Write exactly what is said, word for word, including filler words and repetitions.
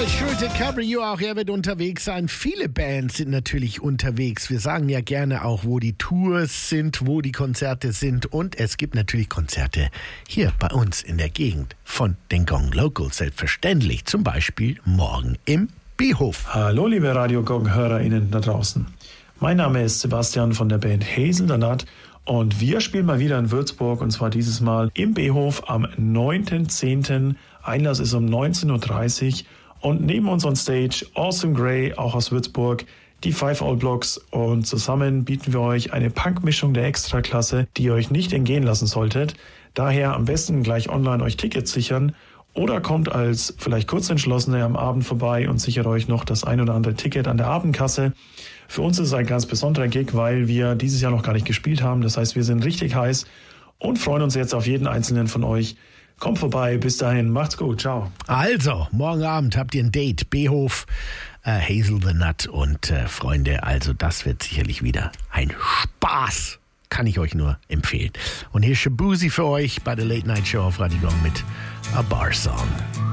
Michael Schulte, Cabrio, auch er wird unterwegs sein. Viele Bands sind natürlich unterwegs. Wir sagen ja gerne auch, wo die Tours sind, wo die Konzerte sind. Und es gibt natürlich Konzerte hier bei uns in der Gegend von den Gong Locals. Selbstverständlich, zum Beispiel morgen im B-Hof. Hallo liebe Radio Gong-HörerInnen da draußen. Mein Name ist Sebastian von der Band Hazel the Nut und wir spielen mal wieder in Würzburg, und zwar dieses Mal im B-Hof am neunten zehnten Einlass ist um neunzehn Uhr dreißig und neben uns on Stage Awesome Grey, auch aus Würzburg, die Five Old Blocks, und zusammen bieten wir euch eine Punk-Mischung der Extraklasse, die ihr euch nicht entgehen lassen solltet. Daher am besten gleich online euch Tickets sichern oder kommt als vielleicht Kurzentschlossene am Abend vorbei und sichert euch noch das ein oder andere Ticket an der Abendkasse. Für uns ist es ein ganz besonderer Gig, weil wir dieses Jahr noch gar nicht gespielt haben. Das heißt, wir sind richtig heiß und freuen uns jetzt auf jeden einzelnen von euch. Kommt vorbei, bis dahin, macht's gut, ciao. Also, morgen Abend habt ihr ein Date, B-Hof, äh, Hazel the Nut und äh, Freunde, also das wird sicherlich wieder ein Spaß. Kann ich euch nur empfehlen. Und hier ist Shabuzi für euch bei der Late Night Show auf Radio Gong mit A Bar Song.